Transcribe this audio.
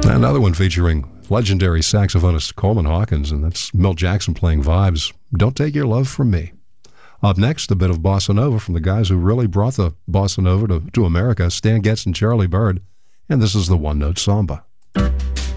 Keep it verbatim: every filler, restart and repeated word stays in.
Another one featuring legendary saxophonist Coleman Hawkins, and that's Milt Jackson playing Vibes, Don't Take Your Love From Me. Up next, a bit of bossa nova from the guys who really brought the bossa nova to, to America, Stan Getz and Charlie Bird, and this is the One Note Samba.